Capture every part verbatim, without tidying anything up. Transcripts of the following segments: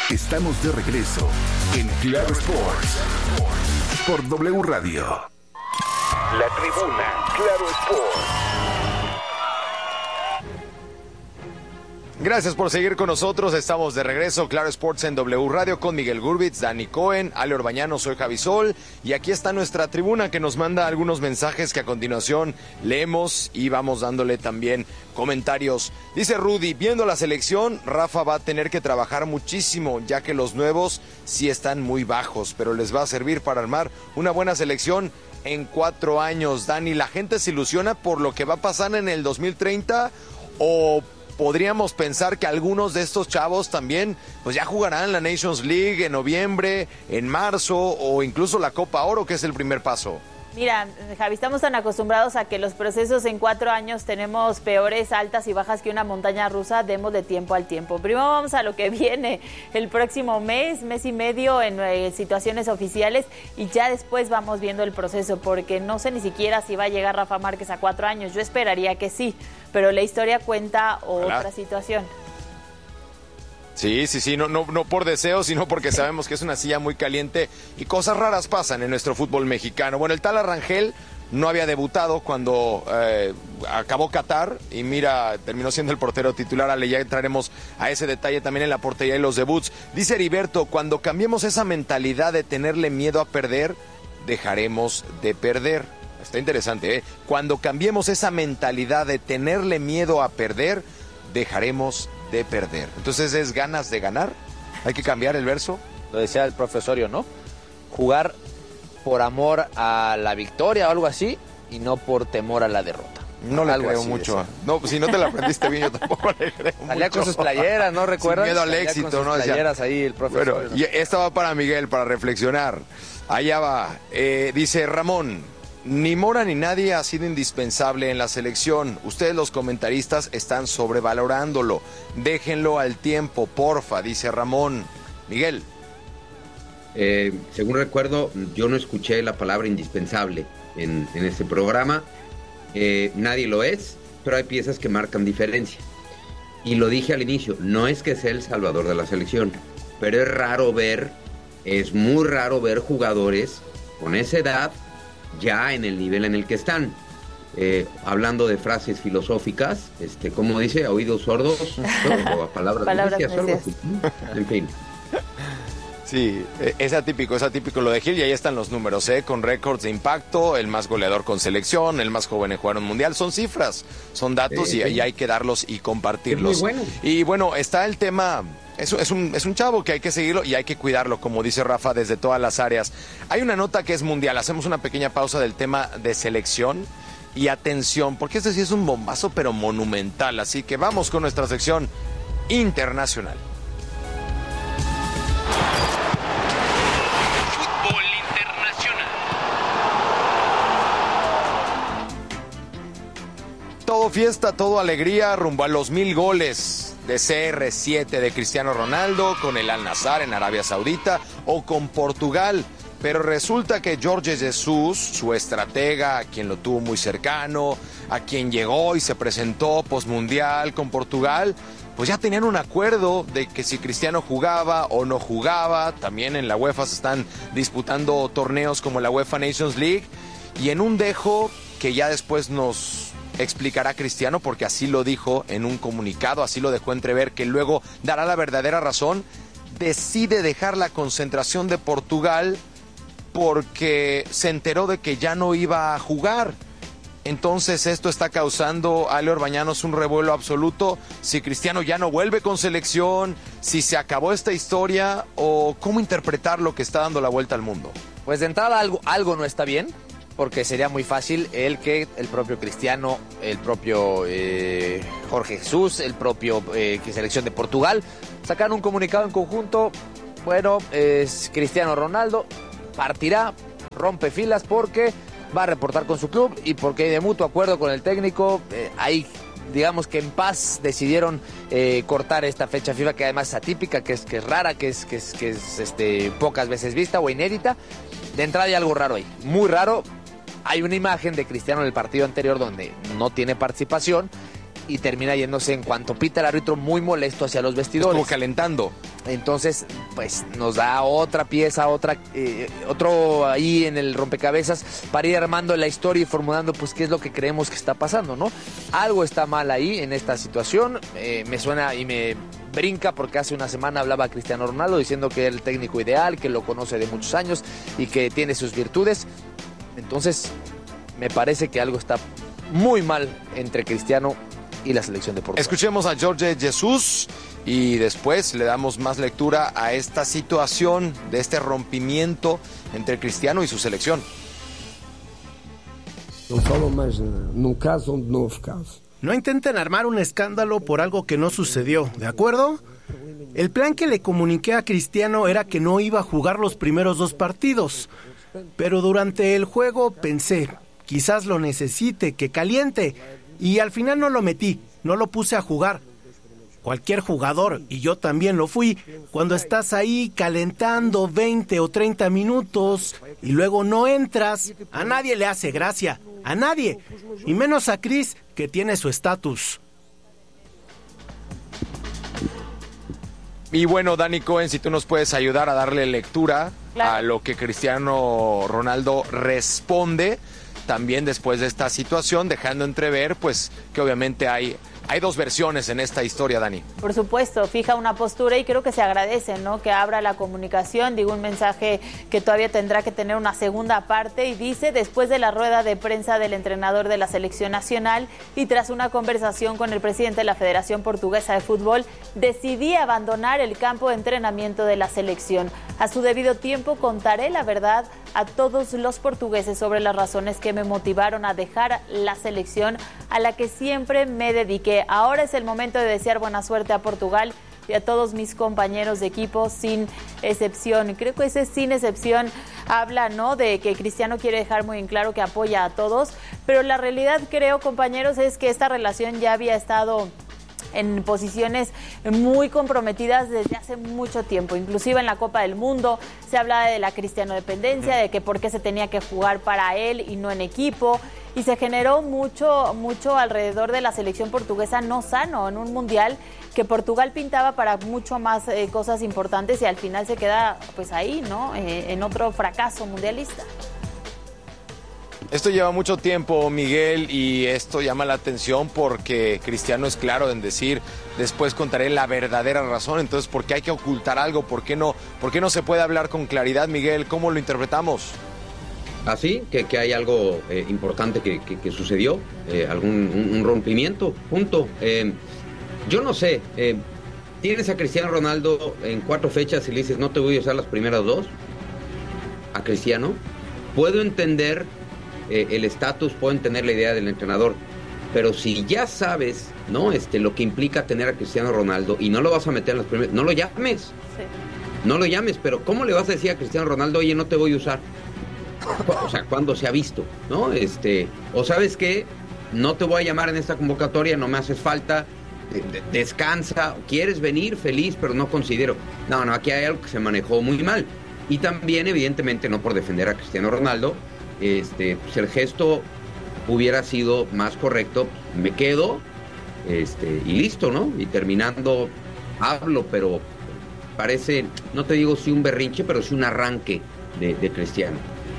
Estamos de regreso en Claro Sports por W Radio. La tribuna, Claro Sports. Gracias por seguir con nosotros. Estamos de regreso, Claro Sports en W Radio con Miguel Gurbitz, Dani Cohen, Ale Orbañano, soy Javi Sol. Y aquí está nuestra tribuna que nos manda algunos mensajes que a continuación leemos y vamos dándole también comentarios. Dice Rudy, viendo la selección, Rafa va a tener que trabajar muchísimo, ya que los nuevos sí están muy bajos, pero les va a servir para armar una buena selección en cuatro años. Dani, ¿la gente se ilusiona por lo que va a pasar en el dos mil treinta o podríamos pensar que algunos de estos chavos también pues ya jugarán la Nations League en noviembre, en marzo o incluso la Copa Oro, que es el primer paso? Mira, Javi, estamos tan acostumbrados a que los procesos en cuatro años tenemos peores altas y bajas que una montaña rusa, demos de tiempo al tiempo. Primero vamos a lo que viene el próximo mes, mes y medio en eh, situaciones oficiales y ya después vamos viendo el proceso, porque no sé ni siquiera si va a llegar Rafa Márquez a cuatro años. Yo esperaría que sí, pero la historia cuenta otra Hola. situación. Sí, sí, sí, no, no, no por deseo, sino porque sabemos que es una silla muy caliente y cosas raras pasan en nuestro fútbol mexicano. Bueno, el tal Arrangel no había debutado cuando eh, acabó Qatar y mira, terminó siendo el portero titular. Ale, ya entraremos a ese detalle también en la portería y los debuts. Dice Heriberto, cuando cambiemos esa mentalidad de tenerle miedo a perder, dejaremos de perder. Está interesante, ¿eh? Cuando cambiemos esa mentalidad de tenerle miedo a perder, dejaremos de perder. Entonces, ¿es ganas de ganar? ¿Hay que cambiar el verso? Lo decía el profesorio, ¿no? Jugar por amor a la victoria o algo así y no por temor a la derrota. No le algo creo así, mucho. decía. No, pues si no te la aprendiste bien, yo tampoco le creo Salía mucho. con sus playeras, ¿no? ¿Recuerdas? Sin miedo al Salía éxito, con sus ¿no? playeras ahí el profesor. Bueno, y esta va para Miguel, para reflexionar. Allá va. Eh, dice Ramón, ni Mora ni nadie ha sido indispensable en la selección. Ustedes los comentaristas están sobrevalorándolo. Déjenlo al tiempo, porfa, dice Ramón. Miguel. Eh, según recuerdo, yo no escuché la palabra indispensable en, en este programa. Eh, nadie lo es, pero hay piezas que marcan diferencia. Y lo dije al inicio, no es que sea el salvador de la selección, pero es raro ver, es muy raro ver jugadores con esa edad ya en el nivel en el que están. Eh, hablando de frases filosóficas, este, ¿cómo dice? ¿A oídos sordos? ¿O a palabras, palabras necias? necias. En fin. Sí, es atípico, es atípico lo de Gil y ahí están los números, ¿eh? Con récords de impacto, el más goleador con selección, el más joven en jugar un mundial, son cifras, son datos sí, y, sí. y hay que darlos y compartirlos. Es muy bueno. Y bueno, está el tema, es, es, un, es un chavo que hay que seguirlo y hay que cuidarlo, como dice Rafa, desde todas las áreas. Hay una nota que es mundial, hacemos una pequeña pausa del tema de selección y atención, porque este sí es un bombazo pero monumental, así que vamos con nuestra sección internacional. Todo fiesta, todo alegría, rumbo a los mil goles de C R siete de Cristiano Ronaldo con el Al-Nassr en Arabia Saudita o con Portugal. Pero resulta que Jorge Jesús, su estratega, a quien lo tuvo muy cercano, a quien llegó y se presentó postmundial con Portugal, pues ya tenían un acuerdo de que si Cristiano jugaba o no jugaba. También en la UEFA se están disputando torneos como la UEFA Nations League. Y en un dejo que ya después nos explicará Cristiano, porque así lo dijo en un comunicado, así lo dejó entrever, que luego dará la verdadera razón, decide dejar la concentración de Portugal porque se enteró de que ya no iba a jugar. Entonces esto está causando, Ale Orbañanos, un revuelo absoluto. Si Cristiano ya no vuelve con selección, si se acabó esta historia, o cómo interpretar lo que está dando la vuelta al mundo. Pues de entrada algo, algo no está bien, porque sería muy fácil el que el propio Cristiano, el propio eh, Jorge Jesús, el propio eh, selección de Portugal, sacaran un comunicado en conjunto. Bueno, es Cristiano Ronaldo, partirá, rompe filas porque va a reportar con su club y porque de mutuo acuerdo con el técnico, eh, ahí digamos que en paz decidieron eh, cortar esta fecha FIFA, que además es atípica, que es, que es rara, que es, que es, que es este, pocas veces vista o inédita. De entrada hay algo raro ahí, muy raro. Hay una imagen de Cristiano en el partido anterior donde no tiene participación y termina yéndose en cuanto pita el árbitro muy molesto hacia los vestidores. Estuvo calentando. Entonces, pues nos da otra pieza, otra eh, otro ahí en el rompecabezas para ir armando la historia y formulando pues qué es lo que creemos que está pasando, ¿no? Algo está mal ahí en esta situación, eh, me suena y me brinca porque hace una semana hablaba Cristiano Ronaldo diciendo que es el técnico ideal, que lo conoce de muchos años y que tiene sus virtudes. Entonces, me parece que algo está muy mal entre Cristiano y la selección de Portugal. Escuchemos a Jorge Jesus y después le damos más lectura a esta situación de este rompimiento entre Cristiano y su selección. No falo más num caso onde não houve caso. No intenten armar un escándalo por algo que no sucedió, ¿de acuerdo? El plan que le comuniqué a Cristiano era que no iba a jugar los primeros dos partidos, pero durante el juego pensé, quizás lo necesite, que caliente, y al final no lo metí, no lo puse a jugar. Cualquier jugador, y yo también lo fui, cuando estás ahí calentando veinte o treinta minutos y luego no entras, a nadie le hace gracia, a nadie, y menos a Chris, que tiene su estatus. Y bueno, Dani Cohen, si tú nos puedes ayudar a darle lectura claro. a lo que Cristiano Ronaldo responde también después de esta situación, dejando entrever pues que obviamente hay... Hay dos versiones en esta historia, Dani. Por supuesto, fija una postura y creo que se agradece, ¿no? Que abra la comunicación, digo un mensaje que todavía tendrá que tener una segunda parte y dice, después de la rueda de prensa del entrenador de la selección nacional y tras una conversación con el presidente de la Federación Portuguesa de Fútbol, decidí abandonar el campo de entrenamiento de la selección. A su debido tiempo contaré la verdad a todos los portugueses sobre las razones que me motivaron a dejar la selección a la que siempre me dediqué. Ahora es el momento de desear buena suerte a Portugal y a todos mis compañeros de equipo, sin excepción. Creo que ese sin excepción habla, ¿no?, de que Cristiano quiere dejar muy en claro que apoya a todos, pero la realidad, creo, compañeros, es que esta relación ya había estado en posiciones muy comprometidas desde hace mucho tiempo, inclusive en la Copa del Mundo se hablaba de la cristianodependencia, de que por qué se tenía que jugar para él y no en equipo, y se generó mucho, mucho alrededor de la selección portuguesa no sano en un mundial que Portugal pintaba para mucho más eh, cosas importantes y al final se queda pues ahí, ¿no? Eh, en otro fracaso mundialista. Esto lleva mucho tiempo, Miguel, y esto llama la atención porque Cristiano es claro en decir, después contaré la verdadera razón. Entonces, ¿por qué hay que ocultar algo? ¿Por qué no, por qué no se puede hablar con claridad, Miguel? ¿Cómo lo interpretamos? Así, que, que hay algo eh, importante que, que, que sucedió, eh, algún un, un rompimiento, punto. Eh, yo no sé, eh, tienes a Cristiano Ronaldo en cuatro fechas y le dices, no te voy a usar las primeras dos, a Cristiano. Puedo entender Eh, el estatus, pueden tener la idea del entrenador, pero si ya sabes, ¿no? Este, lo que implica tener a Cristiano Ronaldo y no lo vas a meter en las primeras, no lo llames, sí. no lo llames, pero ¿cómo le vas a decir a Cristiano Ronaldo, oye, no te voy a usar? O sea, ¿cuándo se ha visto, no? Este, o ¿sabes qué? No te voy a llamar en esta convocatoria, no me haces falta, de, de, descansa, quieres venir, feliz, pero no considero. No, no, aquí hay algo que se manejó muy mal. Y también, evidentemente, no por defender a Cristiano Ronaldo, Este, pues el gesto hubiera sido más correcto, me quedo este, y listo, ¿no? Y terminando hablo, pero parece, no te digo si un berrinche, pero sí un arranque de, de Cristiano.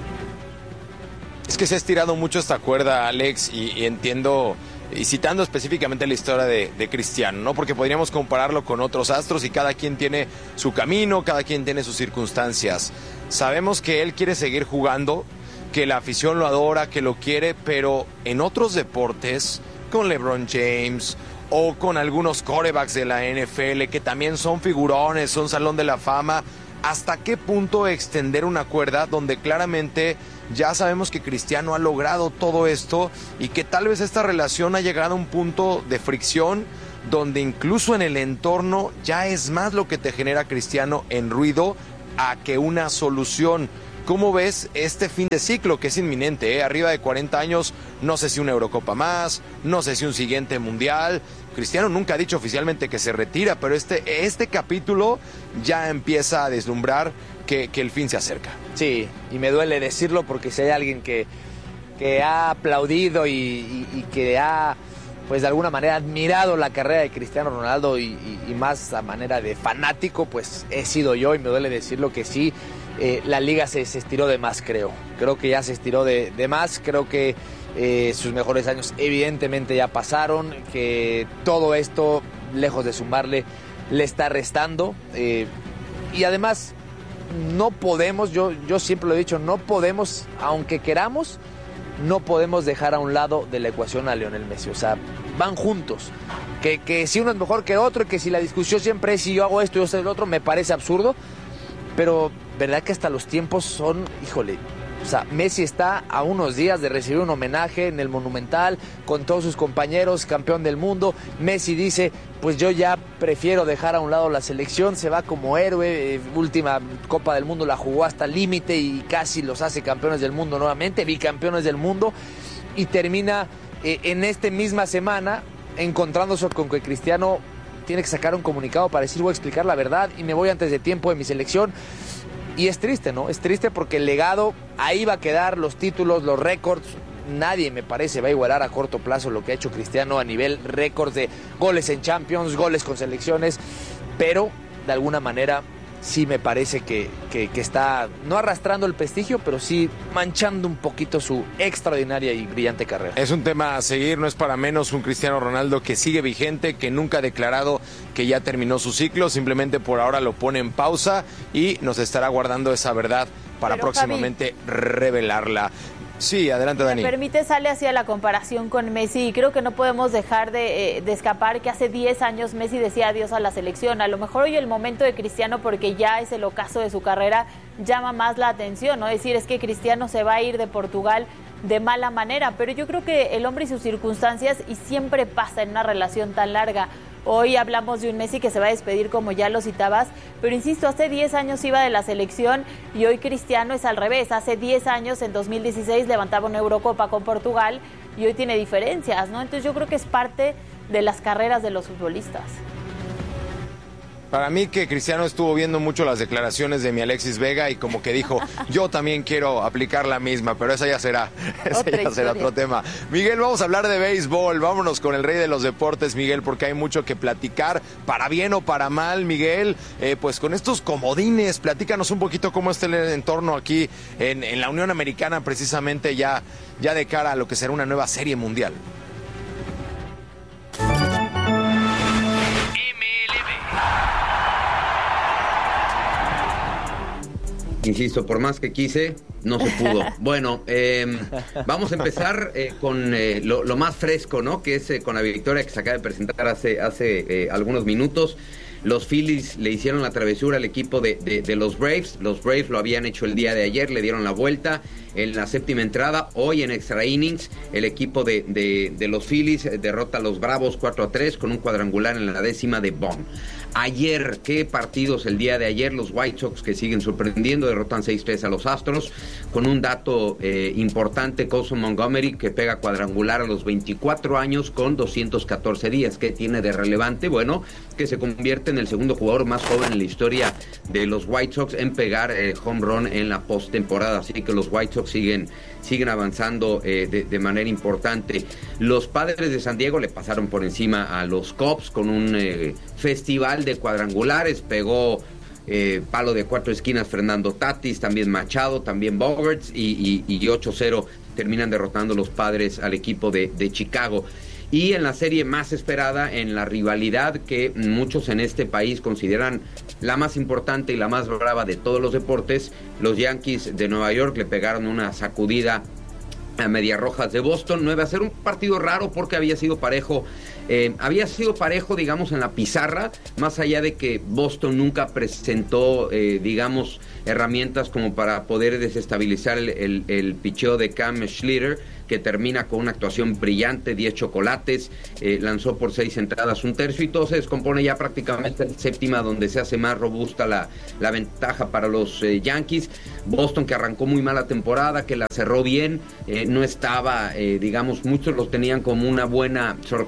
Es que se ha estirado mucho esta cuerda, Alex, y, y entiendo, y citando específicamente la historia de, de Cristiano, ¿no? Porque podríamos compararlo con otros astros y cada quien tiene su camino, cada quien tiene sus circunstancias. Sabemos que él quiere seguir jugando, que la afición lo adora, que lo quiere, pero en otros deportes, con LeBron James o con algunos quarterbacks de la N F L que también son figurones, son salón de la fama, ¿hasta qué punto extender una cuerda donde claramente ya sabemos que Cristiano ha logrado todo esto y que tal vez esta relación ha llegado a un punto de fricción donde incluso en el entorno ya es más lo que te genera Cristiano en ruido a que una solución? ¿Cómo ves este fin de ciclo que es inminente? ¿eh? Arriba de cuarenta años, no sé si una Eurocopa más, no sé si un siguiente Mundial. Cristiano nunca ha dicho oficialmente que se retira, pero este, este capítulo ya empieza a deslumbrar que, que el fin se acerca. Sí, y me duele decirlo porque si hay alguien que, que ha aplaudido y, y, y que ha pues de alguna manera admirado la carrera de Cristiano Ronaldo y, y, y más a manera de fanático, pues he sido yo, y me duele decirlo que sí, eh, la liga se, se estiró de más, creo. Creo que ya se estiró de, de más, creo que eh, sus mejores años evidentemente ya pasaron, que todo esto, lejos de sumarle, le está restando. Eh, y además, no podemos, yo, yo siempre lo he dicho, no podemos, aunque queramos, no podemos dejar a un lado de la ecuación a Lionel Messi. O sea, van juntos. Que, que si uno es mejor que otro, y que si la discusión siempre es si yo hago esto y yo soy el otro, me parece absurdo. Pero, ¿verdad que hasta los tiempos son, híjole, o sea, Messi está a unos días de recibir un homenaje en el Monumental con todos sus compañeros, campeón del mundo. Messi dice, pues yo ya prefiero dejar a un lado la selección, se va como héroe, eh, última Copa del Mundo la jugó hasta el límite y casi los hace campeones del mundo nuevamente, bicampeones del mundo, y termina eh, en esta misma semana encontrándose con que Cristiano tiene que sacar un comunicado para decir, voy a explicar la verdad y me voy antes de tiempo de mi selección. Y es triste, ¿no? Es triste porque el legado, ahí va a quedar, los títulos, los récords. Nadie, me parece, va a igualar a corto plazo lo que ha hecho Cristiano a nivel récords de goles en Champions, goles con selecciones. Pero, de alguna manera, sí me parece que, que, que está, no arrastrando el prestigio, pero sí manchando un poquito su extraordinaria y brillante carrera. Es un tema a seguir, no es para menos un Cristiano Ronaldo que sigue vigente, que nunca ha declarado que ya terminó su ciclo, simplemente por ahora lo pone en pausa y nos estará guardando esa verdad para Pero, próximamente Javi, revelarla. Sí, adelante, Dani. Me permite, sale hacia la comparación con Messi, y creo que no podemos dejar de, eh, de escapar que hace diez años Messi decía adiós a la selección. A lo mejor hoy el momento de Cristiano, porque ya es el ocaso de su carrera, llama más la atención, ¿no? Es decir, es que Cristiano se va a ir de Portugal de mala manera, pero yo creo que el hombre y sus circunstancias, y siempre pasa en una relación tan larga. Hoy hablamos de un Messi que se va a despedir, como ya lo citabas, pero insisto, hace diez años iba de la selección y hoy Cristiano es al revés. Hace diez años, en dos mil dieciséis, levantaba una Eurocopa con Portugal y hoy tiene diferencias, ¿no? Entonces yo creo que es parte de las carreras de los futbolistas. Para mí que Cristiano estuvo viendo mucho las declaraciones de mi Alexis Vega y como que dijo, yo también quiero aplicar la misma, pero esa ya será, esa Otra ya será otro tema. Miguel, vamos a hablar de béisbol, vámonos con el rey de los deportes, Miguel, porque hay mucho que platicar, para bien o para mal, Miguel, eh, pues con estos comodines, platícanos un poquito cómo está el entorno aquí en, en la Unión Americana, precisamente ya, ya de cara a lo que será una nueva serie mundial. Insisto, por más que quise, no se pudo. Bueno, eh, vamos a empezar eh, con eh, lo, lo más fresco, ¿no? Que es eh, con la victoria que se acaba de presentar hace, hace eh, algunos minutos. Los Phillies le hicieron la travesura al equipo de, de, de los Braves. Los Braves lo habían hecho el día de ayer, le dieron la vuelta en la séptima entrada. Hoy en extra innings, el equipo de, de, de los Phillies derrota a los Bravos cuatro a tres con un cuadrangular en la décima de Bond. Ayer, ¿qué partidos el día de ayer? Los White Sox, que siguen sorprendiendo, derrotan seis tres a los Astros, con un dato eh, importante, Colson Montgomery, que pega cuadrangular a los veinticuatro años con doscientos catorce días. ¿Qué tiene de relevante? Bueno, que se convierte en el segundo jugador más joven en la historia de los White Sox en pegar eh, home run en la postemporada, así que los White Sox siguen, siguen avanzando eh, de, de manera importante. Los Padres de San Diego le pasaron por encima a los Cubs con un eh, festival de cuadrangulares, pegó eh, palo de cuatro esquinas Fernando Tatis, también Machado, también Bogaerts, y, y, y ocho cero terminan derrotando los Padres al equipo de, de Chicago. Y en la serie más esperada, en la rivalidad que muchos en este país consideran la más importante y la más brava de todos los deportes, los Yankees de Nueva York le pegaron una sacudida a Medias Rojas de Boston. No iba a ser un partido raro porque había sido parejo, eh, había sido parejo, digamos, en la pizarra, más allá de que Boston nunca presentó, eh, digamos, herramientas como para poder desestabilizar el, el, el picheo de Cam Schlitter, que termina con una actuación brillante, diez chocolates, eh, lanzó por seis entradas, un tercio, y todo se descompone ya prácticamente en séptima, donde se hace más robusta la, la ventaja para los eh, Yankees. Boston, que arrancó muy mal la temporada, que la cerró bien, eh, no estaba, eh, digamos, muchos los tenían como una buena sorpresa para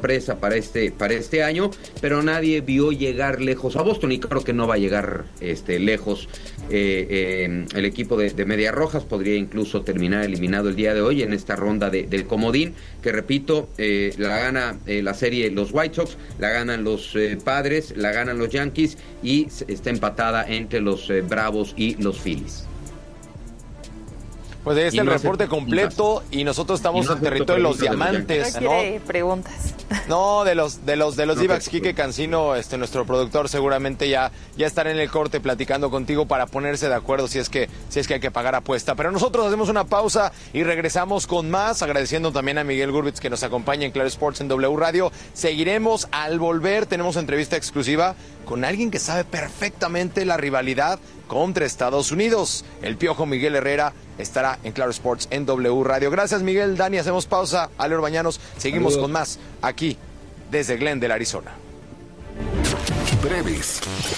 para este, para este año, pero nadie vio llegar lejos a Boston y creo que no va a llegar este, lejos. Eh, eh, el equipo de, de Medias Rojas podría incluso terminar eliminado el día de hoy en esta ronda de, del comodín, que repito, eh, la gana eh, la serie los White Sox, la ganan los eh, Padres, la ganan los Yankees y está empatada entre los eh, Bravos y los Phillies. Pues ahí está Y el no reporte hace- completo y nosotros estamos Y no en acepto territorio de los preguntas de los diamantes, No ¿no? quiere preguntas. No, de los de los de los No, D-backs, que- Quique Cancino, este nuestro productor seguramente ya ya estará en el corte platicando contigo para ponerse de acuerdo si es que si es que hay que pagar apuesta. Pero nosotros hacemos una pausa y regresamos con más, agradeciendo también a Miguel Gurbitz que nos acompaña en Claro Sports en W Radio. Seguiremos al volver, tenemos entrevista exclusiva con alguien que sabe perfectamente la rivalidad contra Estados Unidos. El Piojo Miguel Herrera estará en Claro Sports en W Radio. Gracias, Miguel. Dani, hacemos pausa. Ale Orbañanos, seguimos Saludos. con más aquí desde Glendale, Arizona. Breves.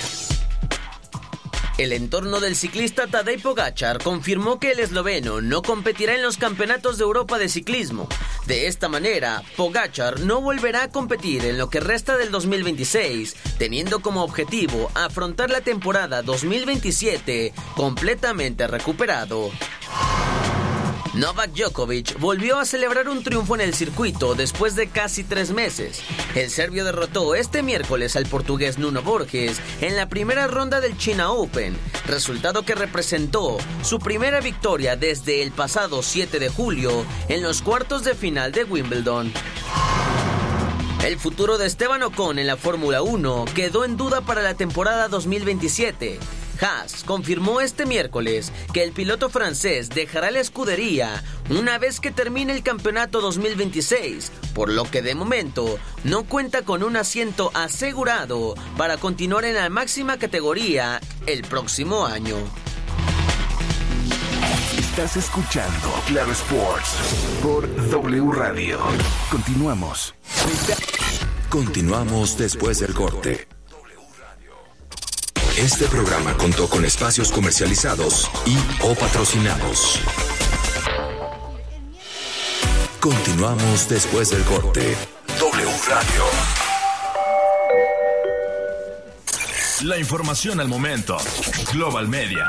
El entorno del ciclista Tadej Pogačar confirmó que el esloveno no competirá en los campeonatos de Europa de ciclismo. De esta manera, Pogačar no volverá a competir en lo que resta del dos mil veintiséis, teniendo como objetivo afrontar la temporada dos mil veintisiete completamente recuperado. Novak Djokovic volvió a celebrar un triunfo en el circuito después de casi tres meses. El serbio derrotó este miércoles al portugués Nuno Borges en la primera ronda del China Open, resultado que representó su primera victoria desde el pasado siete de julio en los cuartos de final de Wimbledon. El futuro de Esteban Ocon en la Fórmula uno quedó en duda para la temporada dos mil veintisiete. Haas confirmó este miércoles que el piloto francés dejará la escudería una vez que termine el campeonato dos mil veintiséis, por lo que de momento no cuenta con un asiento asegurado para continuar en la máxima categoría el próximo año. Estás escuchando Claro Sports por W Radio. Continuamos. Continuamos después del corte. Este programa contó con espacios comercializados y o patrocinados. Continuamos después del corte. W Radio. La información al momento. Global Media.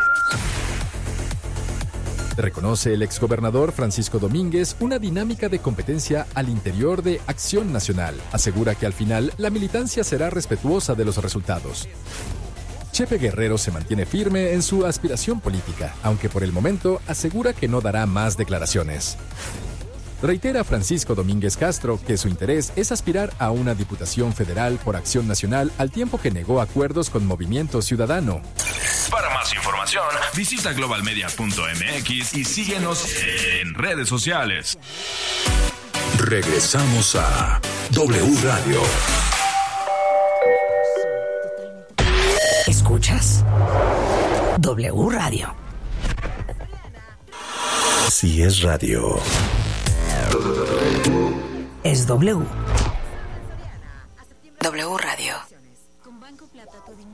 Reconoce el exgobernador Francisco Domínguez una dinámica de competencia al interior de Acción Nacional. Asegura que al final la militancia será respetuosa de los resultados. Chepe Guerrero se mantiene firme en su aspiración política, aunque por el momento asegura que no dará más declaraciones. Reitera Francisco Domínguez Castro que su interés es aspirar a una diputación federal por Acción Nacional al tiempo que negó acuerdos con Movimiento Ciudadano. Para más información, visita global media punto m x y síguenos en redes sociales. Regresamos a W Radio. ¿Escuchas? W Radio. Si es radio, es W. W Radio. Con Banco Plata, tu dinero